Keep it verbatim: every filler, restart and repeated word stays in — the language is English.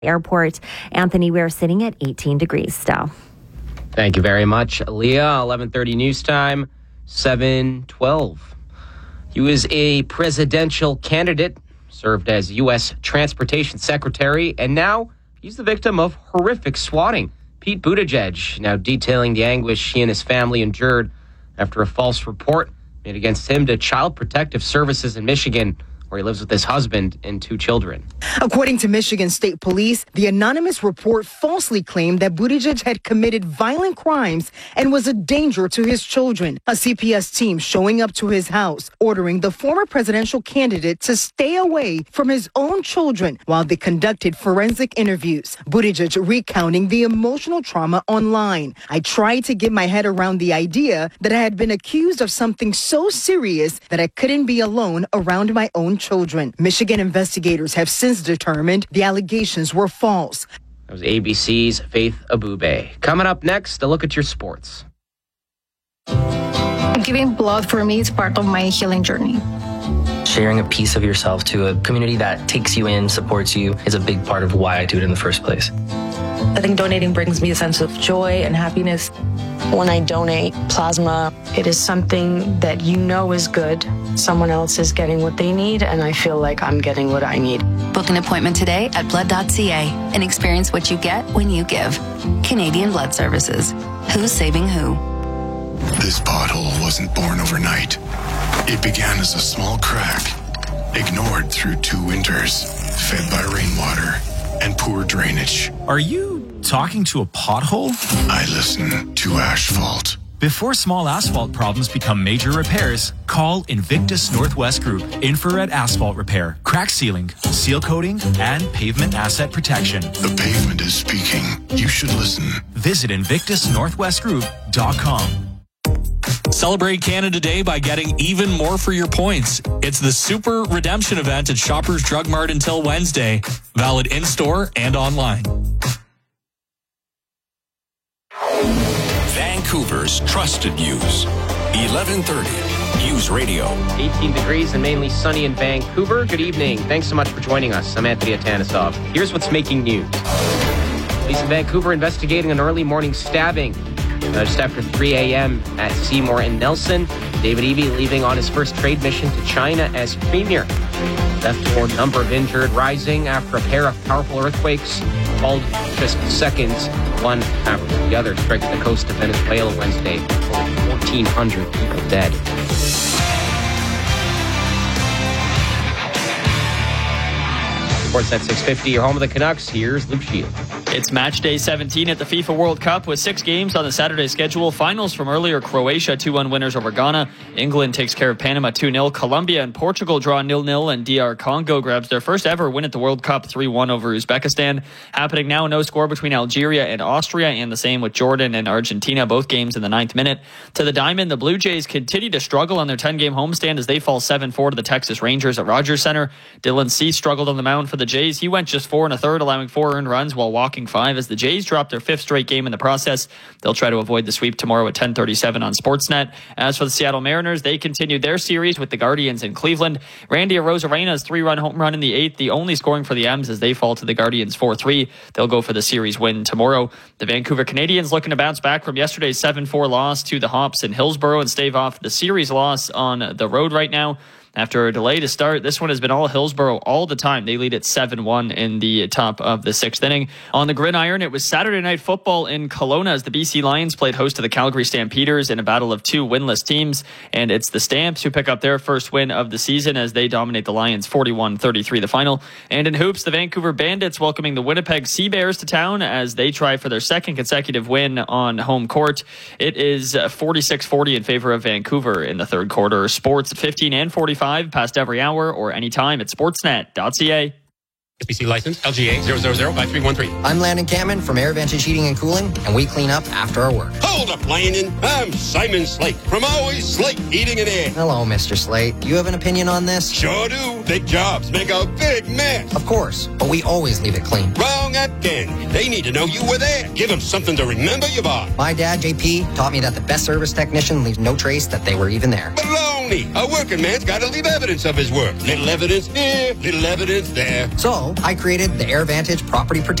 Airport. Anthony, we're sitting at eighteen degrees still. Thank you very much, Leah. eleven thirty news time, seven twelve. He was a presidential candidate, served as U S Transportation Secretary, and now he's the victim of horrific swatting. Pete Buttigieg now detailing the anguish he and his family endured after a false report made against him to Child Protective Services in Michigan, where he lives with his husband and two children. According to Michigan State Police, the anonymous report falsely claimed that Buttigieg had committed violent crimes and was a danger to his children. A C P S team showing up to his house, ordering the former presidential candidate to stay away from his own children while they conducted forensic interviews. Buttigieg recounting the emotional trauma online. I tried to get my head around the idea that I had been accused of something so serious that I couldn't be alone around my own children. Michigan investigators have since determined the allegations were false. That was A B C's Faith Abube. Coming up next, a look at your sports. Giving blood for me is part of my healing journey. Sharing a piece of yourself to a community that takes you in, supports you, is a big part of why I do it in the first place. I think donating brings me a sense of joy and happiness. When I donate plasma, it is something that you know is good. Someone else is getting what they need, and I feel like I'm getting what I need. Book an appointment today at blood dot c a and experience what you get when you give. Canadian Blood Services. Who's saving who? This pothole wasn't born overnight. It began as a small crack, ignored through two winters, fed by rainwater and poor drainage. Are you talking to a pothole? I listen to asphalt. Before small asphalt problems become major repairs, call Invictus Northwest Group. Infrared asphalt repair, crack sealing, seal coating, and pavement asset protection. The pavement is speaking. You should listen. Visit invictus northwest group dot com. Celebrate Canada Day by getting even more for your points. It's the Super Redemption event at Shoppers Drug Mart until Wednesday. Valid in-store and online. Vancouver's trusted news. eleven thirty News Radio. eighteen degrees and mainly sunny in Vancouver. Good evening. Thanks so much for joining us. I'm Anthony Atanisov. Here's what's making news. Police in Vancouver investigating an early morning stabbing Uh, just after three a.m. at Seymour and Nelson. David Eby leaving on his first trade mission to China as premier. Death toll number of injured rising after a pair of powerful earthquakes followed just seconds, one after the other, striking the coast of Venezuela Wednesday. Over fourteen hundred people dead. Sportsnet six fifty, your home of the Canucks. Here's Luke Shield. It's match day seventeen at the FIFA World Cup with six games on the Saturday schedule. Finals from earlier: Croatia two one winners over Ghana. England takes care of Panama two nil. Colombia and Portugal draw nil nil, and D R Congo grabs their first ever win at the World Cup three one over Uzbekistan. Happening now, no score between Algeria and Austria, and the same with Jordan and Argentina, both games in the ninth minute. To the diamond, the Blue Jays continue to struggle on their ten-game homestand as they fall seven four to the Texas Rangers at Rogers Center. Dylan Cease struggled on the mound for the Jays. He went just four and a third, allowing four earned runs while walking five as the Jays dropped their fifth straight game in the process. They'll try to avoid the sweep tomorrow at ten thirty-seven on Sportsnet. As for the Seattle Mariners, they continued their series with the Guardians in Cleveland. Randy Arozarena's three-run home run in the eighth, the only scoring for the M's as they fall to the Guardians four three. They'll go for the series win tomorrow. The Vancouver Canadians looking to bounce back from yesterday's seven four loss to the Hops in Hillsborough and stave off the series loss on the road right now. After a delay to start, this one has been all Hillsborough all the time. They lead at seven one in the top of the sixth inning. On the gridiron, it was Saturday Night Football in Kelowna as the B C Lions played host to the Calgary Stampeders in a battle of two winless teams. And it's the Stamps who pick up their first win of the season as they dominate the Lions forty-one thirty-three the final. And in hoops, the Vancouver Bandits welcoming the Winnipeg Sea Bears to town as they try for their second consecutive win on home court. It is forty-six forty in favor of Vancouver in the third quarter. Sports at fifteen and forty-five past every hour or anytime at sportsnet dot c a. S B C license L G A zero zero zero five three one three. I'm Landon Cameron from Air Vantage Heating and Cooling, and we clean up after our work. Hold up, Landon. I'm Simon Slate from Always Slate Heating and Air. Hello, Mister Slate. You have an opinion on this? Sure do. Big jobs make a big mess. Of course, but we always leave it clean. Wrong again. They need to know you were there. Give them something to remember you by. My dad, J P, taught me that the best service technician leaves no trace that they were even there. Baloney. A working man's got to leave evidence of his work. Little evidence here, little evidence there. So, So I created the AirVantage Property Protection